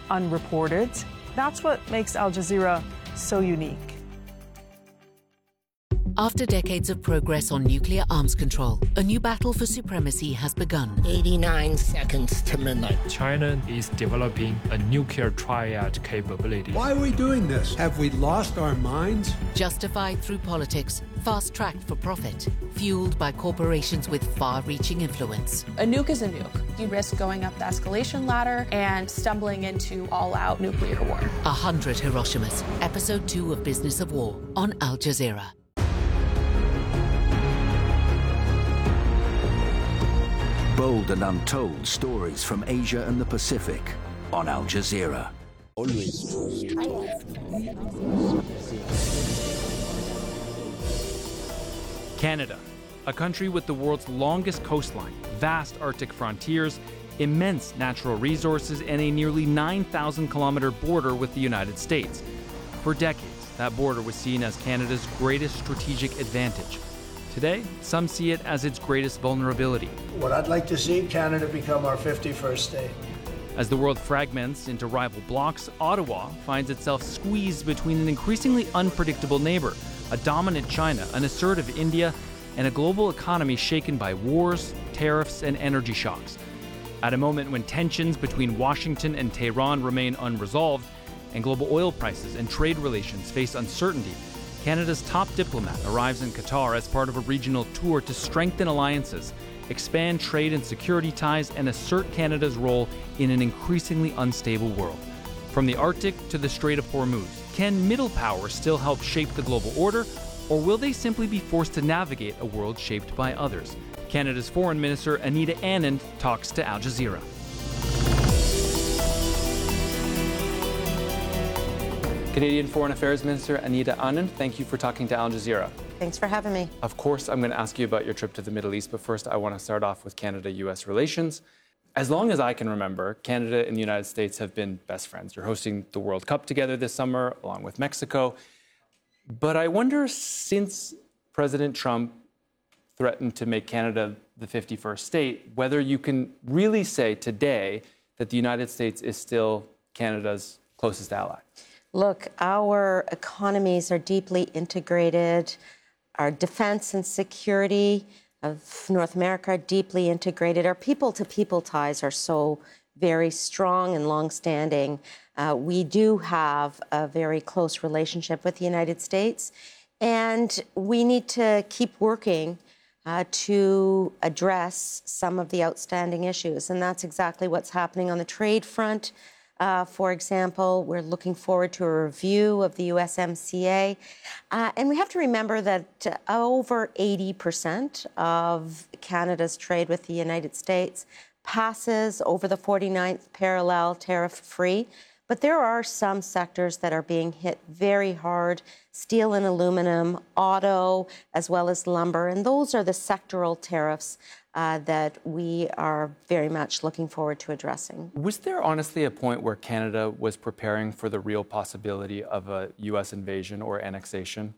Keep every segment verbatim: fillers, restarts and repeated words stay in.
unreported. That's what makes Al Jazeera so unique. After decades of progress on nuclear arms control, a new battle for supremacy has begun. eighty-nine seconds to midnight. China is developing a nuclear triad capability. Why are we doing this? Have we lost our minds? Justified through politics, fast-tracked for profit, fueled by corporations with far-reaching influence. A nuke is a nuke. You risk going up the escalation ladder and stumbling into all-out nuclear war. A hundred Hiroshimas, episode two of Business of War on Al Jazeera. Bold and untold stories from Asia and the Pacific on Al Jazeera. Always. Canada, a country with the world's longest coastline, vast Arctic frontiers, immense natural resources, and a nearly nine thousand kilometer border with the United States. For decades, that border was seen as Canada's greatest strategic advantage. Today, some see it as its greatest vulnerability. What I'd like to see, Canada become our fifty-first state. As the world fragments into rival blocs, Ottawa finds itself squeezed between an increasingly unpredictable neighbor, a dominant China, an assertive India, and a global economy shaken by wars, tariffs, and energy shocks. At a moment when tensions between Washington and Tehran remain unresolved, and global oil prices and trade relations face uncertainty, Canada's top diplomat arrives in Qatar as part of a regional tour to strengthen alliances, expand trade and security ties, and assert Canada's role in an increasingly unstable world. From the Arctic to the Strait of Hormuz, can middle powers still help shape the global order, or will they simply be forced to navigate a world shaped by others? Canada's Foreign Minister Anita Anand talks to Al Jazeera. Canadian Foreign Affairs Minister Anita Anand, thank you for talking to Al Jazeera. Thanks for having me. Of course, I'm going to ask you about your trip to the Middle East, but first I want to start off with Canada-U S relations. As long as I can remember, Canada and the United States have been best friends. You're hosting the World Cup together this summer, along with Mexico. But I wonder, since President Trump threatened to make Canada the fifty-first state, whether you can really say today that the United States is still Canada's closest ally. Look, our economies are deeply integrated. Our defense and security of North America are deeply integrated. Our people-to-people ties are so very strong and long-standing. Uh, we do have a very close relationship with the United States, and we need to keep working uh, to address some of the outstanding issues, and that's exactly what's happening on the trade front. Uh, for example, we're looking forward to a review of the U S M C A. Uh, and we have to remember that uh, over eighty percent of Canada's trade with the United States passes over the forty-ninth parallel tariff-free. But there are some sectors that are being hit very hard: steel and aluminum, auto, as well as lumber. And those are the sectoral tariffs Uh, that we are very much looking forward to addressing. Was there honestly a point where Canada was preparing for the real possibility of a U S invasion or annexation?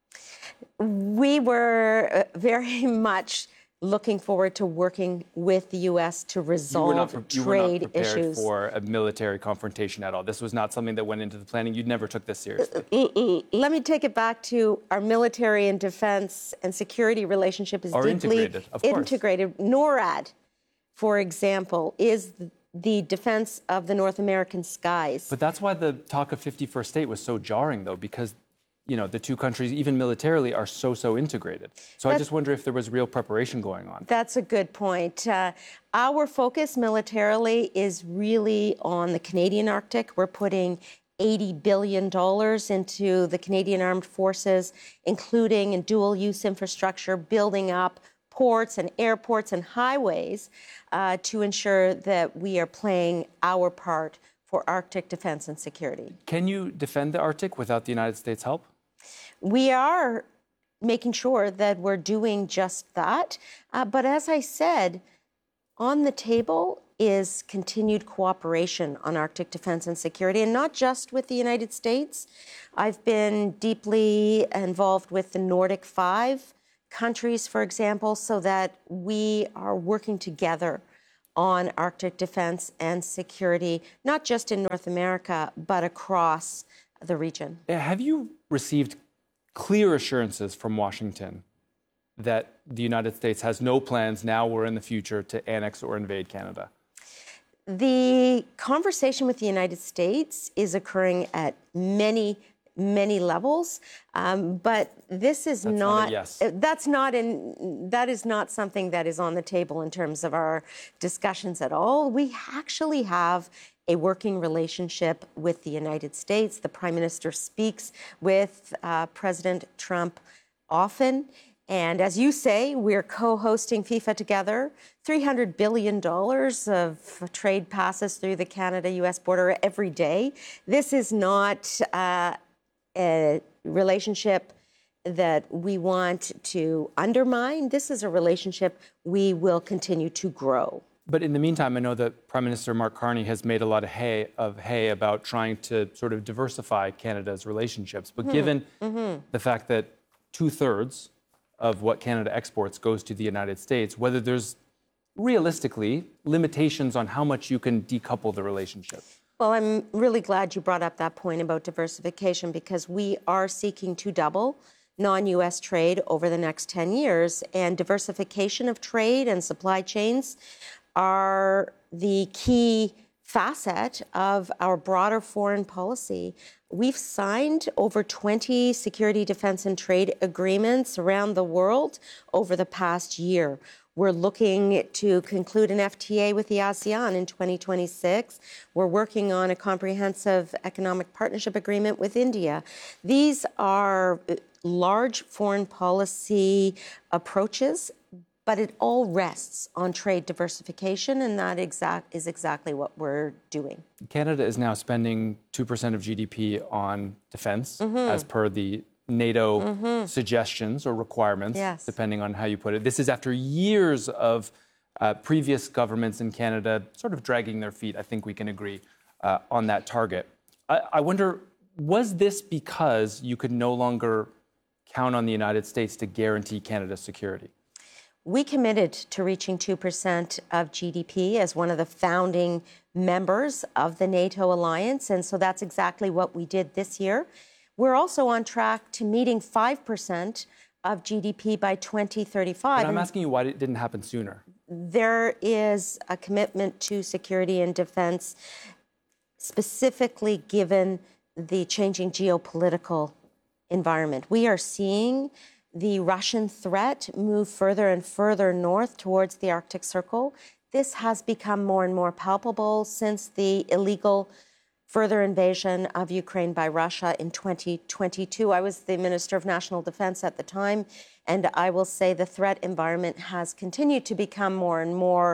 We were very much looking forward to working with the U S to resolve you were not, you trade were not prepared issues. for a military confrontation at all. This was not something that went into the planning. You never took this seriously. Let me take it back to our military and defense and security relationship is Are deeply integrated, of course. integrated. NORAD, for example, is the defense of the North American skies. But that's why the talk of fifty-first state was so jarring, though, because you know, the two countries, even militarily, are so, so integrated. So that's, I just wonder if there was real preparation going on. That's a good point. Uh, our focus militarily is really on the Canadian Arctic. We're putting eighty billion dollars into the Canadian Armed Forces, including in dual-use infrastructure, building up ports and airports and highways uh, to ensure that we are playing our part for Arctic defense and security. Can you defend the Arctic without the United States' help? We are making sure that we're doing just that. Uh, but as I said, on the table is continued cooperation on Arctic defense and security, and not just with the United States. I've been deeply involved with the Nordic Five countries, for example, so that we are working together on Arctic defense and security, not just in North America, but across the region. Have you received clear assurances from Washington that the United States has no plans now or in the future to annex or invade Canada? The conversation with the United States is occurring at many, many levels, um, but this is that's not. not a yes. That's not in. That is not something that is on the table in terms of our discussions at all. We actually have a working relationship with the United States. The Prime Minister speaks with uh, President Trump often. And as you say, we're co-hosting FIFA together. three hundred billion dollars of trade passes through the Canada-U S border every day. This is not uh, a relationship that we want to undermine. This is a relationship we will continue to grow. But in the meantime, I know that Prime Minister Mark Carney has made a lot of hay, of hay about trying to sort of diversify Canada's relationships. But mm-hmm. given mm-hmm. the fact that two-thirds of what Canada exports goes to the United States, whether there's realistically limitations on how much you can decouple the relationship. Well, I'm really glad you brought up that point about diversification, because we are seeking to double non-U S trade over the next ten years, and diversification of trade and supply chains are the key facet of our broader foreign policy. We've signed over twenty security, defense, and trade agreements around the world over the past year. We're looking to conclude an F T A with the ASEAN in twenty twenty-six. We're working on a comprehensive economic partnership agreement with India. These are large foreign policy approaches, but it all rests on trade diversification, and that exact is exactly what we're doing. Canada is now spending two percent of G D P on defense, mm-hmm. as per the NATO mm-hmm. suggestions or requirements, yes. depending on how you put it. This is after years of uh, previous governments in Canada sort of dragging their feet, I think we can agree, uh, on that target. I, I wonder, was this because you could no longer count on the United States to guarantee Canada's security? We committed to reaching two percent of G D P as one of the founding members of the NATO alliance, and so that's exactly what we did this year. We're also on track to meeting five percent of G D P by twenty thirty-five. But I'm asking you why it didn't happen sooner. There is a commitment to security and defense, specifically given the changing geopolitical environment. We are seeing the Russian threat move further and further north towards the Arctic Circle. This has become more and more palpable since the illegal further invasion of Ukraine by Russia in twenty twenty-two. I was the Minister of National Defense at the time, and I will say the threat environment has continued to become more and more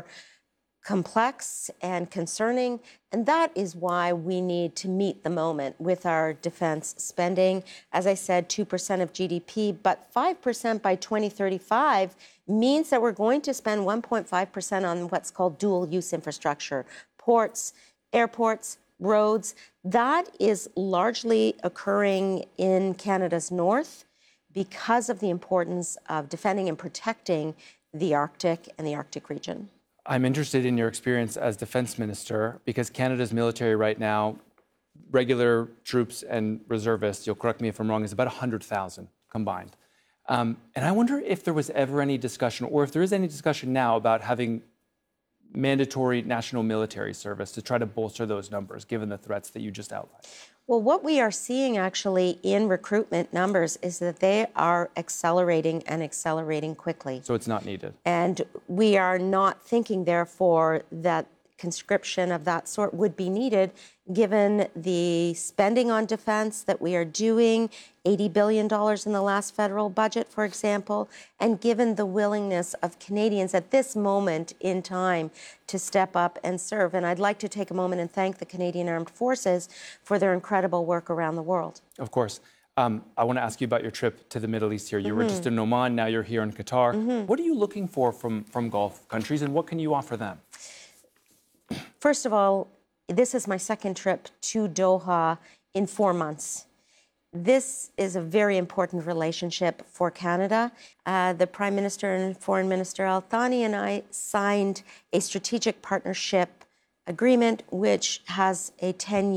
complex and concerning, and that is why we need to meet the moment with our defense spending. As I said, two percent of G D P, but five percent by twenty thirty-five means that we're going to spend one point five percent on what's called dual-use infrastructure, ports, airports, roads. That is largely occurring in Canada's north because of the importance of defending and protecting the Arctic and the Arctic region. I'm interested in your experience as defense minister, because Canada's military right now, regular troops and reservists, you'll correct me if I'm wrong, is about one hundred thousand combined. Um, and I wonder if there was ever any discussion, or if there is any discussion now, about having mandatory national military service to try to bolster those numbers, given the threats that you just outlined. Well, what we are seeing actually in recruitment numbers is that they are accelerating and accelerating quickly. So it's not needed. And we are not thinking, therefore, that conscription of that sort would be needed, given the spending on defense that we are doing, eighty billion dollars in the last federal budget, for example, and given the willingness of Canadians at this moment in time to step up and serve. And I'd like to take a moment and thank the Canadian Armed Forces for their incredible work around the world. Of course. Um, I want to ask you about your trip to the Middle East here. You mm-hmm. were just in Oman, now you're here in Qatar. Mm-hmm. What are you looking for from, from Gulf countries, and what can you offer them? First of all, this is my second trip to Doha in four months. This is a very important relationship for Canada. Uh, the Prime Minister and Foreign Minister Al Thani and I signed a strategic partnership agreement which has a ten-year